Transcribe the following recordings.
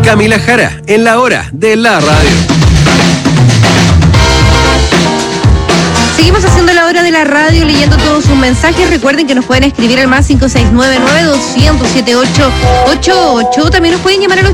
Camila Jara, en la hora de la radio. Seguimos haciendo la hora de la radio, leyendo todos sus mensajes. Recuerden que nos pueden escribir al más 569-9200-7888. También nos pueden llamar al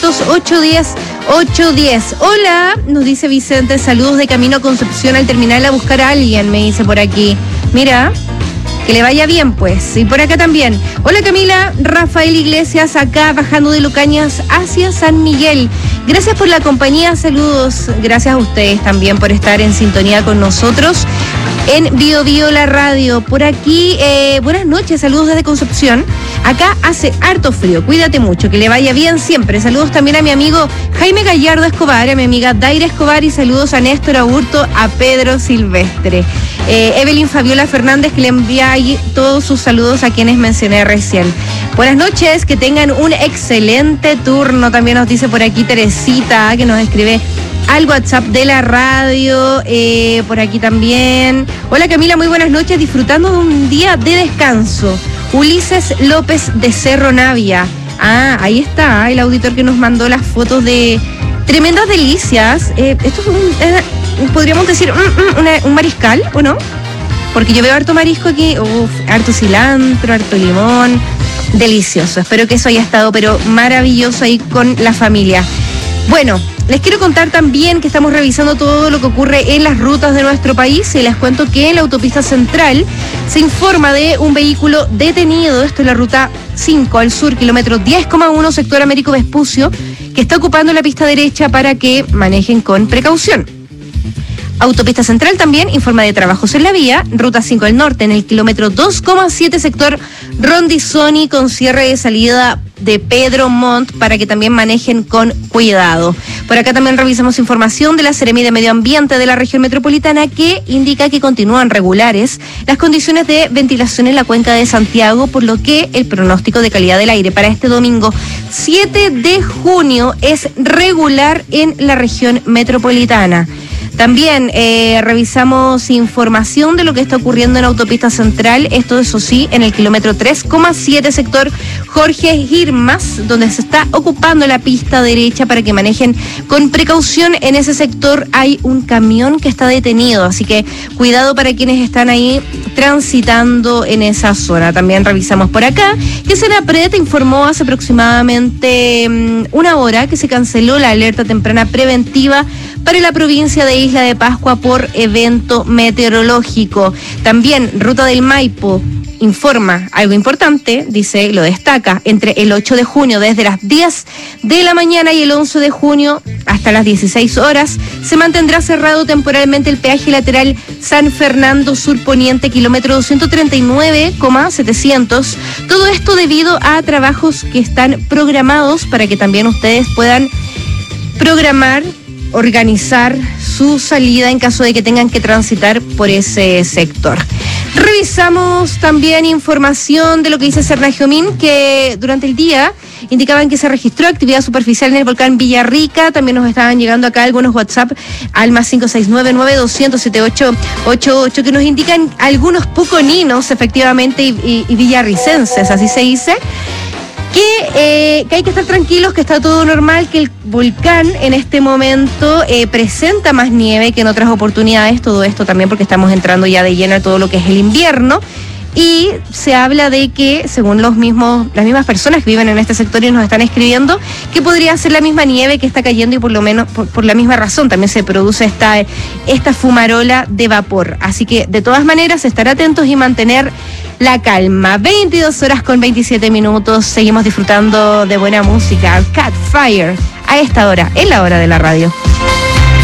800-810-810. Hola, nos dice Vicente, saludos de camino a Concepción al terminal a buscar a alguien, me dice por aquí. Mira, que le vaya bien pues. Y por acá también. Hola Camila, Rafael Iglesias acá bajando de Lucañas hacia San Miguel. Gracias por la compañía, saludos. Gracias a ustedes también por estar en sintonía con nosotros en Bio Bio la radio. Por aquí, buenas noches, saludos desde Concepción. Acá hace harto frío, cuídate mucho, que le vaya bien siempre. Saludos también a mi amigo Jaime Gallardo Escobar, a mi amiga Daira Escobar y saludos a Néstor Aburto, a Pedro Silvestre. Evelyn Fabiola Fernández, que le envía ahí todos sus saludos a quienes mencioné recién. Buenas noches, que tengan un excelente turno. También nos dice por aquí Teresita, que nos escribe al WhatsApp de la radio. Por aquí también. Hola Camila, muy buenas noches, disfrutando de un día de descanso. Ulises López de Cerro Navia. Ah, ahí está el auditor que nos mandó las fotos de tremendas delicias. Esto es podríamos decir un mariscal, ¿o no? Porque yo veo harto marisco aquí, harto cilantro, harto limón, delicioso. Espero que eso haya estado, pero maravilloso ahí con la familia. Bueno, les quiero contar también que estamos revisando todo lo que ocurre en las rutas de nuestro país y les cuento que en la autopista central se informa de un vehículo detenido, esto es la ruta 5 al sur, kilómetro 10,1, sector Américo Vespucio, que está ocupando la pista derecha para que manejen con precaución. Autopista Central también informa de trabajos en la vía, ruta 5 al norte, en el kilómetro 2,7, sector Rondizoni, con cierre de salida de Pedro Montt, para que también manejen con cuidado. Por acá también revisamos información de la Seremi de Medio Ambiente de la región metropolitana, que indica que continúan regulares las condiciones de ventilación en la cuenca de Santiago, por lo que el pronóstico de calidad del aire para este domingo 7 de junio es regular en la región metropolitana. También revisamos información de lo que está ocurriendo en Autopista Central, esto eso sí, en el kilómetro 3,7, sector Jorge Girmas, donde se está ocupando la pista derecha para que manejen con precaución. En ese sector hay un camión que está detenido, así que cuidado para quienes están ahí transitando en esa zona. También revisamos por acá que Senapred informó hace aproximadamente una hora que se canceló la alerta temprana preventiva para la provincia de Isla de Pascua por evento meteorológico. También Ruta del Maipo informa algo importante, dice, lo destaca, entre el 8 de junio desde las 10 de la mañana y el 11 de junio hasta las 16 horas se mantendrá cerrado temporalmente el peaje lateral San Fernando Sur Poniente, kilómetro 239,700. Todo esto debido a trabajos que están programados para que también ustedes puedan programar, organizar su salida en caso de que tengan que transitar por ese sector. Revisamos también información de lo que dice Cernagiomín, que durante el día indicaban que se registró actividad superficial en el volcán Villarrica. También nos estaban llegando acá algunos WhatsApp al más 569-9200-7888 que nos indican algunos puconinos, efectivamente, y villarricenses, así se dice, que hay que estar tranquilos, que está todo normal, que el volcán en este momento presenta más nieve que en otras oportunidades. Todo esto también porque estamos entrando ya de lleno a todo lo que es el invierno. Y se habla de que, según las mismas personas que viven en este sector y nos están escribiendo, que podría ser la misma nieve que está cayendo, y por lo menos por la misma razón también se produce esta fumarola de vapor. Así que, de todas maneras, estar atentos y mantener la calma. 22:27. Seguimos disfrutando de buena música. Catfire a esta hora, en la hora de la radio.